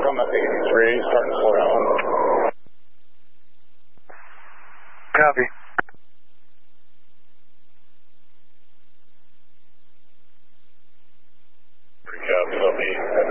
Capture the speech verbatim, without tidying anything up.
come up eighty-three, starting to slow down. Copy. Copy, I'll be